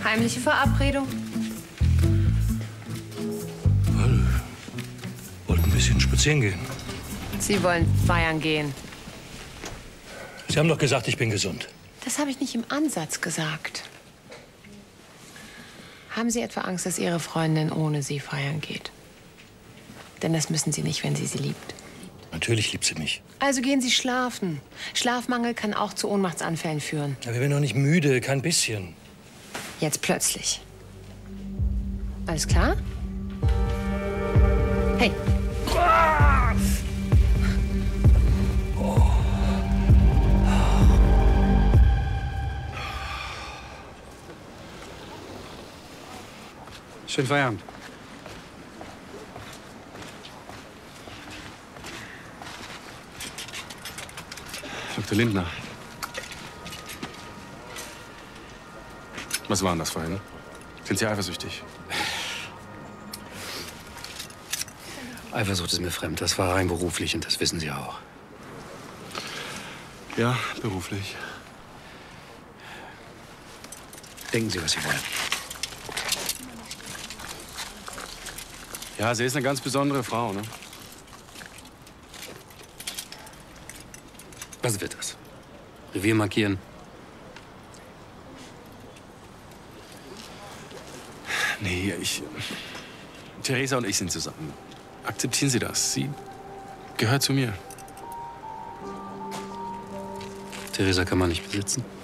Heimliche Verabredung? Wollten ein bisschen spazieren gehen. Sie wollen feiern gehen. Sie haben doch gesagt, ich bin gesund. Das habe ich nicht im Ansatz gesagt. Haben Sie etwa Angst, dass Ihre Freundin ohne Sie feiern geht? Denn das müssen Sie nicht, wenn sie sie liebt. Natürlich liebt sie mich. Also gehen Sie schlafen. Schlafmangel kann auch zu Ohnmachtsanfällen führen. Ja, wir werden doch nicht müde, kein bisschen. Jetzt plötzlich. Alles klar? Hey. Schönen Feierabend. Dr. Lindner. Was war denn das vorhin? Sind Sie eifersüchtig? Eifersucht ist mir fremd. Das war rein beruflich und das wissen Sie auch. Ja, beruflich. Denken Sie, was Sie wollen. Ja, sie ist eine ganz besondere Frau, ne? Was wird das? Revier markieren? Nee, Theresa und ich sind zusammen. Akzeptieren Sie das. Sie gehört zu mir. Theresa kann man nicht besitzen.